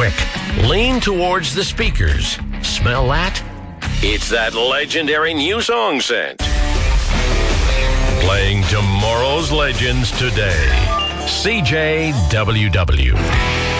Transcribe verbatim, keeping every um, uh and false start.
quick. Lean towards the speakers. Smell that? It's that legendary new song scent. Playing tomorrow's legends today. C J W W.